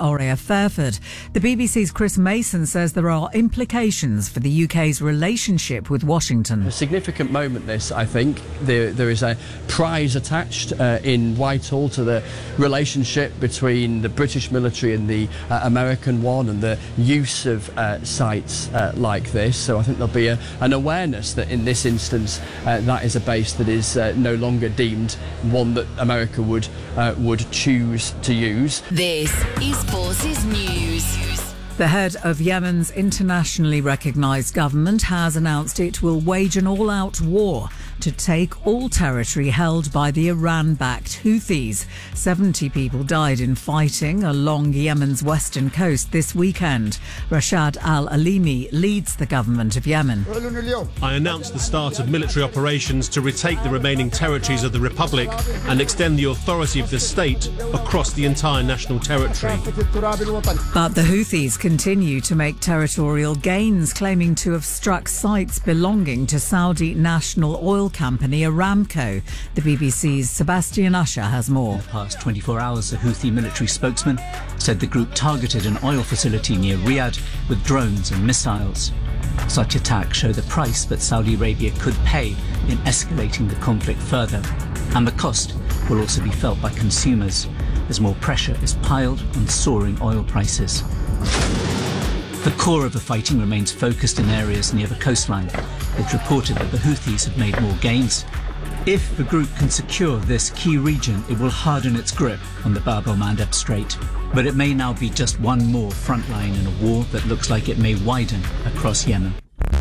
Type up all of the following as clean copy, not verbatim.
RAF Fairford. The BBC's Chris Mason says there are implications for the UK's relationship with Washington. A significant moment, this, I think. There is a prize attached in Whitehall to the relationship between the British military and the American one, and the use of sites like this. So I think there'll be an awareness that in this instance that is a base that is no longer deemed one that America would choose to use. This is Forces News. The head of Yemen's internationally recognised government has announced it will wage an all-out war to take all territory held by the Iran-backed Houthis. 70 people died in fighting along Yemen's western coast this weekend. Rashad al-Alimi leads the government of Yemen. I announced the start of military operations to retake the remaining territories of the Republic and extend the authority of the state across the entire national territory. But the Houthis continue to make territorial gains, claiming to have struck sites belonging to Saudi national oil company Aramco. The BBC's Sebastian Usher has more. In the past 24 hours, a Houthi military spokesman said the group targeted an oil facility near Riyadh with drones and missiles. Such attacks show the price that Saudi Arabia could pay in escalating the conflict further, and the cost will also be felt by consumers as more pressure is piled on soaring oil prices. The core of the fighting remains focused in areas near the coastline. It's reported that the Houthis have made more gains. If the group can secure this key region, it will harden its grip on the Bab el-Mandeb Strait. But it may now be just one more front line in a war that looks like it may widen across Yemen.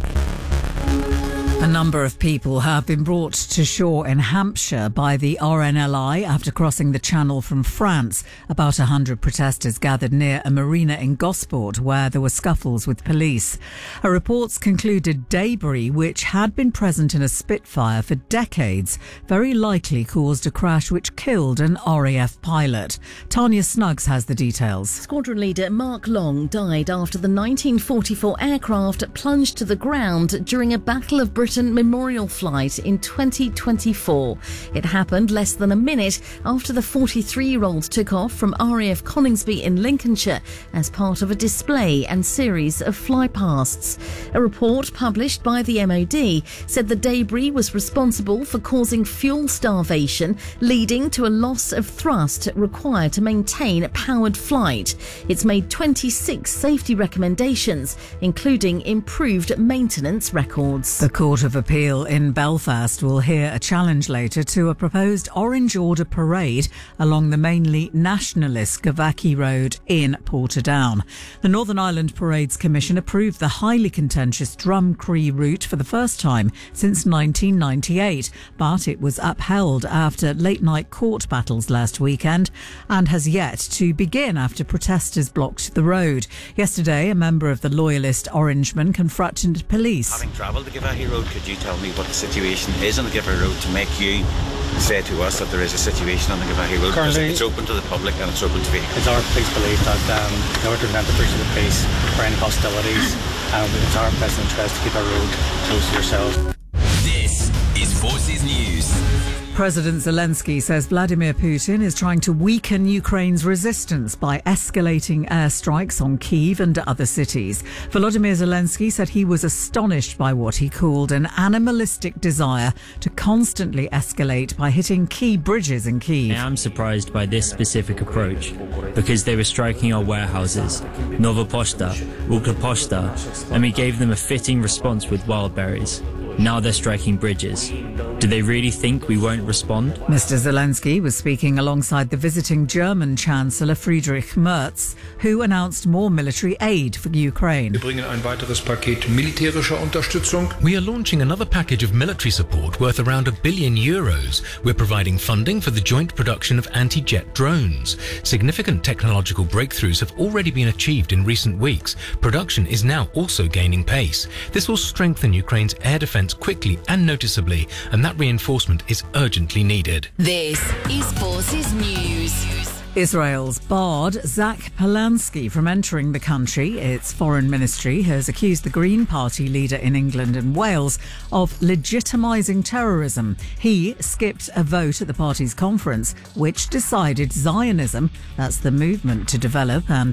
A number of people have been brought to shore in Hampshire by the RNLI after crossing the Channel from France. About 100 protesters gathered near a marina in Gosport where there were scuffles with police. A reports concluded debris, which had been present in a Spitfire for decades, very likely caused a crash which killed an RAF pilot. Tanya Snuggs has the details. Squadron leader Mark Long died after the 1944 aircraft plunged to the ground during a Battle of Britain memorial flight in 2024. It happened less than a minute after the 43-year-old took off from RAF Coningsby in Lincolnshire as part of a display and series of flypasts. A report published by the MOD said the debris was responsible for causing fuel starvation, leading to a loss of thrust required to maintain powered flight. It's made 26 safety recommendations, including improved maintenance records. The Court of Appeal in Belfast will hear a challenge later to a proposed Orange Order parade along the mainly nationalist Gavaki Road in Portadown. The Northern Ireland Parades Commission approved the highly contentious Drumcree route for the first time since 1998, but it was upheld after late-night court battles last weekend and has yet to begin after protesters blocked the road. Yesterday, a member of the Loyalist Orangemen confronted police. Having travelled the Gavaki Road, could you tell me what the situation is on the Gavaki Road to make you say to us that there is a situation on the Gavaki Road? Currently, it's open to the public and it's open to vehicles. It's our police belief that in order to prevent the breach of the peace or any hostilities, it's our best interest to keep our road closed to yourselves. This is Forces News. President Zelensky says Vladimir Putin is trying to weaken Ukraine's resistance by escalating airstrikes on Kyiv and other cities. Volodymyr Zelensky said he was astonished by what he called an animalistic desire to constantly escalate by hitting key bridges in Kyiv. I am surprised by this specific approach because they were striking our warehouses, Nova Poshta, Ukroposhta, and we gave them a fitting response with wild berries. Now they're striking bridges. Do they really think we won't respond? Mr. Zelensky was speaking alongside the visiting German Chancellor Friedrich Merz, who announced more military aid for Ukraine. Wir bringen ein weiteres Paket militärischer Unterstützung. We are launching another package of military support worth around €1 billion. We're providing funding for the joint production of anti-jet drones. Significant technological breakthroughs have already been achieved in recent weeks. Production is now also gaining pace. This will strengthen Ukraine's air defense quickly and noticeably, and that reinforcement is urgently needed. This is Forces News. Israel's barred Zach Polanski from entering the country. Its foreign ministry has accused the Green Party leader in England and Wales of legitimising terrorism. He skipped a vote at the party's conference which decided Zionism, that's the movement to develop and